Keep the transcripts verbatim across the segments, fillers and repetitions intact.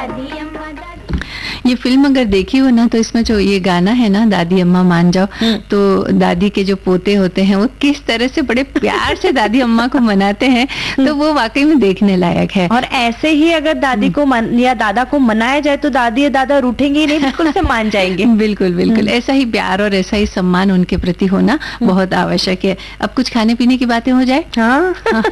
दादी अम्मा दादी। ये फिल्म अगर देखी हो ना तो इसमें जो ये गाना है ना, दादी अम्मा मान जाओ, तो दादी के जो पोते होते हैं वो किस तरह से बड़े प्यार से दादी अम्मा को मनाते हैं, तो वो वाकई में देखने लायक है। और ऐसे ही अगर दादी को मन, या दादा को मनाया जाए तो दादी या दादा रूठेंगे ही नहीं, बिल्कुल से मान जाएंगे। बिल्कुल बिल्कुल, ऐसा ही प्यार और ऐसा ही सम्मान उनके प्रति होना बहुत आवश्यक है। अब कुछ खाने पीने की बातें हो जाए। हाँ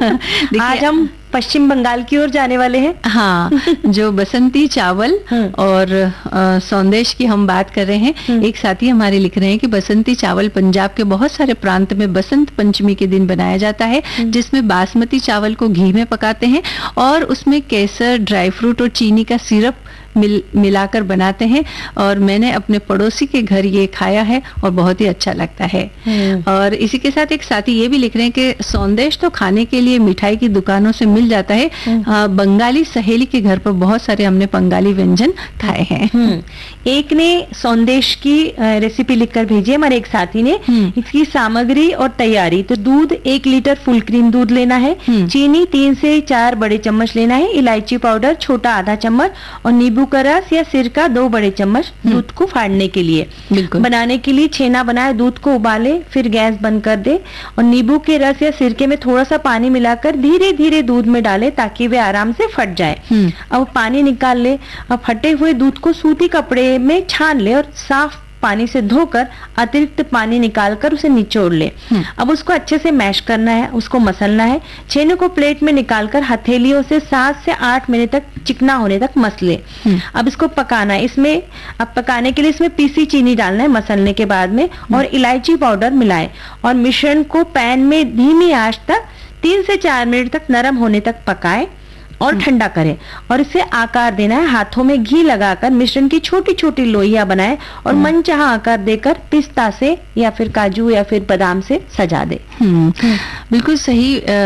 आज हम पश्चिम बंगाल की ओर जाने वाले हैं। हाँ, जो बसंती चावल और सौंदेश की हम बात कर रहे हैं। एक साथी हमारे लिख रहे हैं कि बसंती चावल पंजाब के बहुत सारे प्रांत में बसंत पंचमी के दिन बनाया जाता है, जिसमें बासमती चावल को घी में पकाते हैं और उसमें केसर, ड्राई फ्रूट और चीनी का सिरप मिल मिलाकर बनाते हैं। और मैंने अपने पड़ोसी के घर ये खाया है और बहुत ही अच्छा लगता है। और इसी के साथ एक साथी ये भी लिख रहे हैं कि सौंदेश तो खाने के लिए मिठाई की दुकानों से मिल जाता है, आ, बंगाली सहेली के घर पर बहुत सारे हमने बंगाली व्यंजन खाए हैं। एक ने सौंदेश की रेसिपी लिखकर भेजी है हमारे एक साथी ने। इसकी सामग्री और तैयारी, तो दूध एक लीटर फुल क्रीम दूध लेना है, चीनी तीन से चार बड़े चम्मच लेना है, इलायची पाउडर छोटा आधा चम्मच और नींबू का रस या सिरका दो बड़े चम्मच दूध को फाड़ने के लिए। बनाने के लिए छेना बनाए, दूध को उबाले, फिर गैस बंद कर दे और नींबू के रस या सिरके में थोड़ा सा पानी मिलाकर धीरे धीरे दूध में डाले ताकि वे आराम से फट जाए। अब पानी निकाल ले और फटे हुए दूध को सूती कपड़े में छान ले और साफ पानी से धोकर अतिरिक्त पानी निकालकर उसे निचोड़ ले। अब उसको अच्छे से मैश करना है, उसको मसलना है। छेने को प्लेट में निकालकर हथेलियों से सात से आठ मिनट तक चिकना होने तक मसले। अब इसको पकाना है। इसमें अब पकाने के लिए इसमें पीसी चीनी डालना है मसलने के बाद में और इलायची पाउडर मिलाएं और मिश्रण को पैन में धीमी आंच तक तीन से चार मिनट तक नरम होने तक पकाएं और ठंडा करें और इसे आकार देना है। हाथों में घी लगाकर मिश्रण की छोटी छोटी लोइयां बनाएं और मनचाहा आकार देकर पिस्ता से या फिर काजू या फिर बादाम से सजा दे। बिल्कुल सही आ,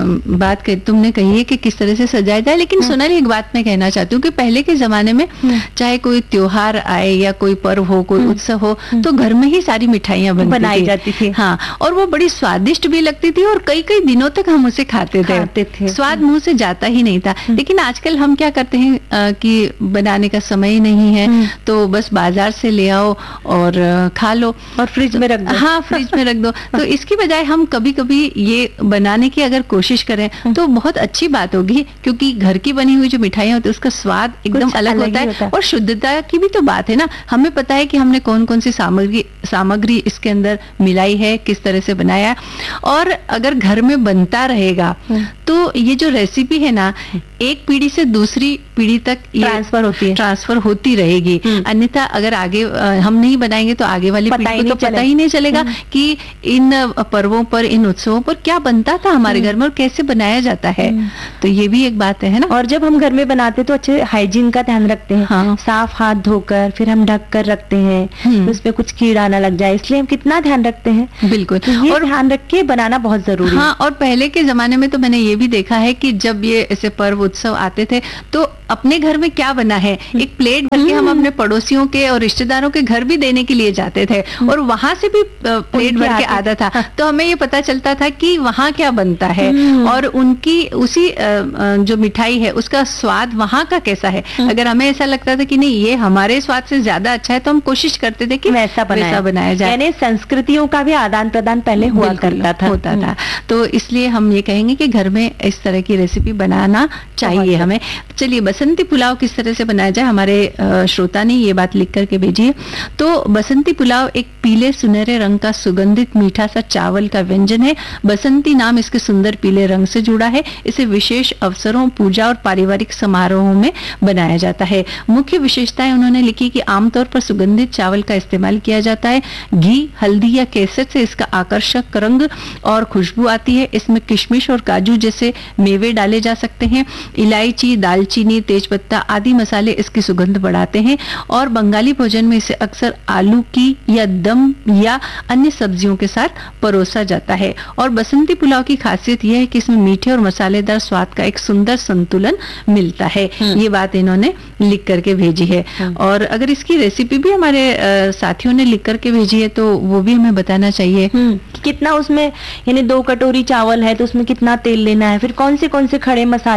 बात कर, तुमने कही है कि किस तरह से सजाया जाए। लेकिन सोनाली, एक बात मैं कहना चाहती हूँ कि पहले के जमाने में चाहे कोई त्योहार आए या कोई पर्व हो, कोई उत्सव हो, तो घर में ही सारी मिठाइयाँ बनाई जाती थी। हाँ, और वो बड़ी स्वादिष्ट भी लगती थी और कई कई दिनों तक हम उसे खाते थे, खाते थे। स्वाद मुंह से जाता ही नहीं था। लेकिन आजकल हम क्या करते हैं आ, कि बनाने का समय ही नहीं है, तो बस बाजार से ले आओ और खा लो और फ्रिज में रख दो। हाँ, फ्रिज में रख दो। तो इसकी बजाय हम कभी कभी ये बनाने की अगर कोशिश करें तो बहुत अच्छी बात होगी, क्योंकि घर की बनी हुई जो मिठाइयाँ होती है उसका स्वाद एकदम अलग, अलग होता है, होता है। और शुद्धता की भी तो बात है ना। हमें पता है कि हमने कौन कौन सी सामग्री सामग्री इसके अंदर मिलाई है, किस तरह से बनाया। और अगर घर में बनता रहेगा तो ये जो रेसिपी है ना, एक पीढ़ी से दूसरी पीढ़ी तक ट्रांसफर होती है ट्रांसफर होती रहेगी। अन्यथा अगर आगे हम नहीं बनाएंगे तो आगे वाली पीढ़ी को तो पता ही नहीं चलेगा कि इन पर्वों पर, इन उत्सवों पर क्या बनता था हमारे घर में और कैसे बनाया जाता है। तो ये भी एक बात है ना। और जब हम घर में बनाते तो अच्छे हाइजीन का ध्यान रखते हैं। हाँ। साफ हाथ धोकर फिर हम ढक कर रखते हैं, तो उसमें कुछ कीड़ा ना लग जाए, इसलिए हम कितना ध्यान रखते हैं। बिल्कुल, तो और ध्यान रख के बनाना बहुत जरूरी है। हाँ, और पहले के जमाने में तो मैंने ये भी देखा है कि जब ये ऐसे पर्व उत्सव आते थे तो अपने घर में क्या बना है, एक प्लेट भर के हम अपने पड़ोसियों के और रिश्तेदारों के घर भी देने के लिए जाते थे और वहां से भी प्लेट भर के आता था। तो हमें ये पता चलता था कि वहां क्या बनता है और उनकी उसी जो मिठाई है उसका स्वाद वहां का कैसा है। अगर हमें ऐसा लगता था कि नहीं ये हमारे स्वाद से ज्यादा अच्छा है तो हम कोशिश करते थे कि वैसा बनाया, वैसा बनाया जाए। यानी संस्कृतियों का भी आदान प्रदान पहले हुआ करता था होता था। तो इसलिए हम ये कहेंगे कि घर में इस तरह की रेसिपी बनाना चाहिए हमें। चलिए, बसंती पुलाव किस तरह से बनाया जाए, हमारे श्रोता ने ये बात लिख करके भेजी है। तो बसंती पुलाव एक पीले सुनहरे रंग का सुगंधित मीठा सा चावल का व्यंजन है। बसंती नाम इसके सुंदर पीले रंग से जुड़ा है। इसे विशेष अवसरों, पूजा और पारिवारिक समारोहों में बनाया जाता है। मुख्य विशेषताएं उन्होंने लिखी कि आमतौर पर सुगंधित चावल का इस्तेमाल किया जाता है। घी, हल्दी या केसर से इसका आकर्षक रंग और खुशबू आती है। इसमें किशमिश और काजू जैसे मेवे डाले जा सकते हैं। इलायची, दालचीनी, तेजपत्ता आदि मसाले इसकी सुगंध बढ़ाते हैं और बंगाली भोजन में इसे अक्सर आलू की या दम या अन्य सब्जियों के साथ परोसा जाता है। और बसंती पुलाव की खासियत यह है कि इसमें मीठे और मसालेदार स्वाद का एक सुंदर संतुलन मिलता है। ये बात इन्होंने लिख करके भेजी है। और अगर इसकी रेसिपी भी हमारे साथियों ने लिख करके भेजी है तो वो भी हमें बताना चाहिए। कितना उसमें, यानी दो कटोरी चावल है तो उसमें कितना तेल लेना है, फिर कौन से कौन से खड़े मसाले का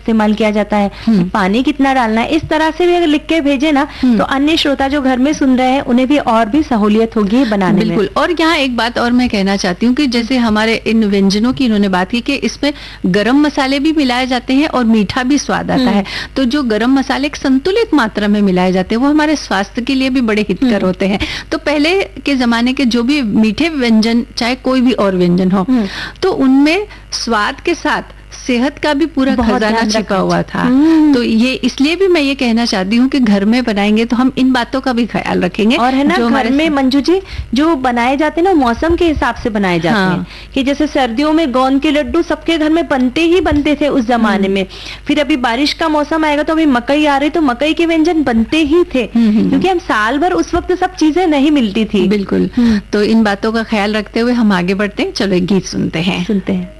इस्तेमाल किया जाता है, कि पानी कितना डालना है, इस तरह से भी अगर लिख के भेजे ना तो अन्य श्रोता जो घर में सुन रहे हैं उन्हें भी और भी सहूलियत होगी बनाने में। बिल्कुल। और यहाँ एक बात और मैं कहना चाहती हूँ कि जैसे हमारे इन व्यंजनों की इन्होंने बात की कि इसमें गरम मसाले भी मिलाए जाते हैं और मीठा भी स्वाद आता है, तो जो गरम मसाले एक संतुलित मात्रा में मिलाए जाते हैं वो हमारे स्वास्थ्य के लिए भी बड़े हितकर होते हैं। तो पहले के जमाने के जो भी मीठे व्यंजन, चाहे कोई भी और व्यंजन हो, तो उनमें स्वाद के साथ सेहत का भी पूरा खजाना छिपा हुआ था। तो ये इसलिए भी मैं ये कहना चाहती हूँ कि घर में बनाएंगे तो हम इन बातों का भी ख्याल रखेंगे। और है ना, घर में मंजू जी जो बनाए जाते हैं ना मौसम के हिसाब से बनाए जाते हाँ। हैं, कि जैसे सर्दियों में गोंद के लड्डू सबके घर में बनते ही बनते थे उस जमाने में। फिर अभी बारिश का मौसम आएगा तो अभी मकई आ रही, तो मकई के व्यंजन बनते ही थे, क्योंकि हम साल भर उस वक्त सब चीजें नहीं मिलती थी। बिल्कुल। तो इन बातों का ख्याल रखते हुए हम आगे बढ़ते हैं। चलो एक गीत सुनते हैं सुनते हैं